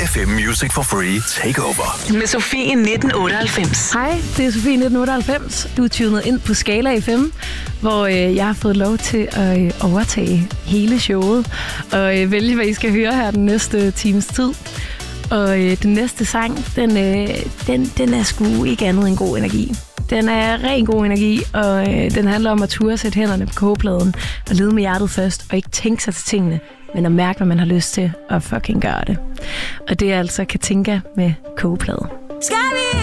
FM Music for Free Takeover. Med Sofie 1998. Hej, det er Sofie 1998. Du er tunet ind på Skala FM, hvor jeg har fået lov til at overtage hele showet og vælge, hvad I skal høre her den næste times tid. Og den næste sang, den er sgu ikke andet end god energi. Den er ren god energi, og den handler om at turde sætte hænderne på kogepladen og lede med hjertet først, og ikke tænke sig til tingene, men at mærke, hvad man har lyst til, og fucking gøre det. Og det er altså Katinka med kogeplade. Skal vi